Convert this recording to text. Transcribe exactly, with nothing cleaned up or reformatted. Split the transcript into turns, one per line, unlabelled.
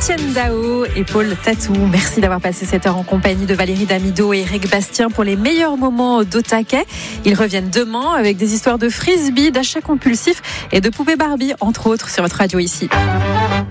Étienne Dao et Paul Tatou. Merci d'avoir passé cette heure en compagnie de Valérie Damido et Eric Bastien pour les meilleurs moments d'Otaquet. Ils reviennent demain avec des histoires de frisbee, d'achats compulsifs et de poupées Barbie, entre autres, sur votre radio ici.